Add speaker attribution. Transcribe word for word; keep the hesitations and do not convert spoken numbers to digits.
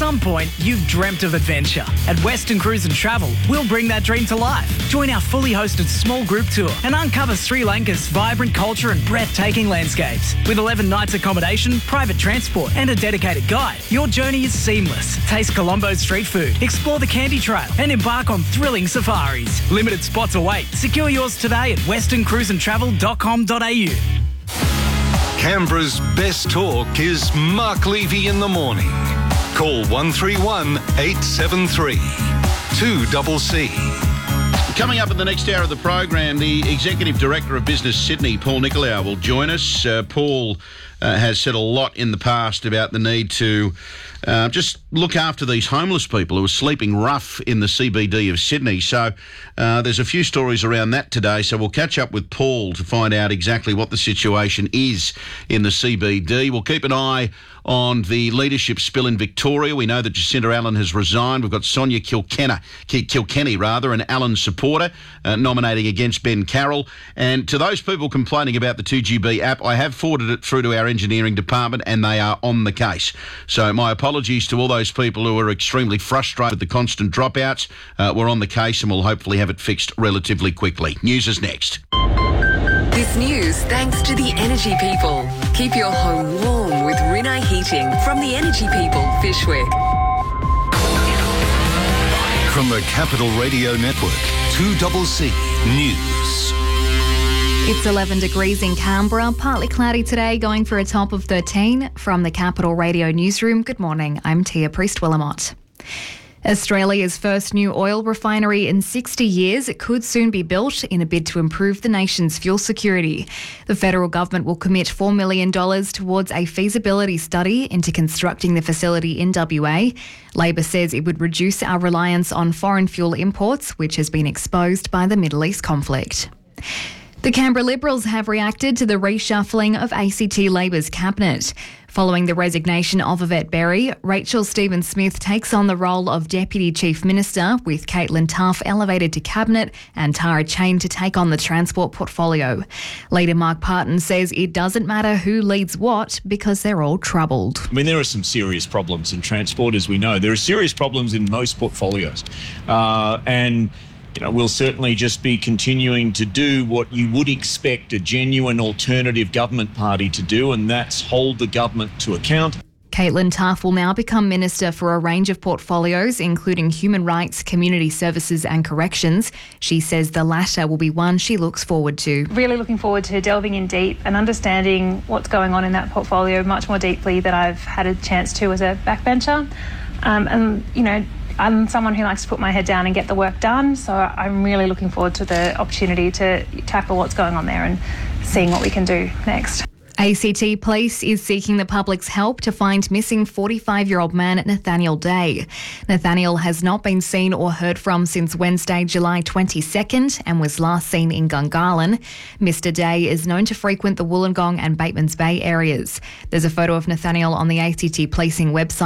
Speaker 1: some point, you've dreamt of adventure. At Western Cruise and Travel, we'll bring that dream to life. Join our fully hosted small group tour and uncover Sri Lanka's vibrant culture and breathtaking landscapes. With eleven nights accommodation, private transport and a dedicated guide, your journey is seamless. Taste Colombo's street food, explore the Candy Trail and embark on thrilling safaris. Limited spots await. Secure yours today at western cruise and travel dot com dot a u.
Speaker 2: Canberra's best talk is Mark Levy in the morning. Call one three one, eight seven three, two C C.
Speaker 3: Coming up in the next hour of the program, the Executive Director of Business Sydney, Paul Nicolau, will join us. Uh, Paul uh, has said a lot in the past about the need to uh, just look after these homeless people who are sleeping rough in the C B D of Sydney. So uh, there's a few stories around that today. So we'll catch up with Paul to find out exactly what the situation is in the C B D. We'll keep an eye on the leadership spill in Victoria. We know that Jacinta Allen has resigned. We've got Sonia Kilkenny, Kilkenny rather, an Allen supporter, uh, nominating against Ben Carroll. And to those people complaining about the two G B app, I have forwarded it through to our engineering department and they are on the case. So my apologies to all those people who are extremely frustrated with the constant dropouts. Uh, we're on the case and we'll hopefully have it fixed relatively quickly. News is next.
Speaker 4: This news thanks to the Energy People. Keep your home warm with Rinnai Heating from the Energy People, Fishwick.
Speaker 2: From the Capital Radio Network, two C C News.
Speaker 5: It's eleven degrees in Canberra, partly cloudy today, going for a top of thirteen. From the Capital Radio Newsroom, good morning, I'm Tia Priest-Willamott. Australia's first new oil refinery in sixty years could soon be built in a bid to improve the nation's fuel security. The federal government will commit four million dollars towards a feasibility study into constructing the facility in W A. Labor says it would reduce our reliance on foreign fuel imports, which has been exposed by the Middle East conflict. The Canberra Liberals have reacted to the reshuffling of A C T Labor's cabinet. Following the resignation of Yvette Berry, Rachel Stephen-Smith takes on the role of Deputy Chief Minister, with Caitlin Tough elevated to Cabinet and Tara Chain to take on the transport portfolio. Leader Mark Parton says it doesn't matter who leads what because they're all troubled.
Speaker 6: I mean, there are some serious problems in transport, as we know. There are serious problems in most portfolios. Uh, and... You know, we'll certainly just be continuing to do what you would expect a genuine alternative government party to do, and that's hold the government to account.
Speaker 5: Caitlin Tough will now become Minister for a range of portfolios, including human rights, community services and corrections. She says the latter will be one she looks forward to.
Speaker 7: Really looking forward to delving in deep and understanding what's going on in that portfolio much more deeply than I've had a chance to as a backbencher. Um, and, you know, I'm someone who likes to put my head down and get the work done, so I'm really looking forward to the opportunity to tackle what's going on there and seeing what we can do next.
Speaker 5: A C T Police is seeking the public's help to find missing forty-five-year-old man Nathaniel Day. Nathaniel has not been seen or heard from since Wednesday, July twenty-second, and was last seen in Gungahlin. Mister Day is known to frequent the Wollongong and Batemans Bay areas. There's a photo of Nathaniel on the A C T Policing website.